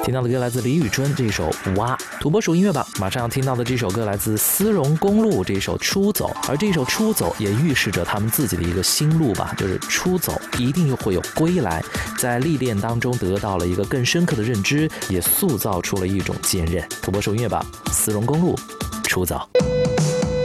听到的歌来自李宇春这首《蛙》。土拨鼠音乐榜马上要听到的这首歌来自丝绒公路这首《出走》，而这首《出走》也预示着他们自己的一个心路吧，就是出走一定又会有归来，在历练当中得到了一个更深刻的认知，也塑造出了一种坚韧。土拨鼠音乐榜，丝绒公路，出走。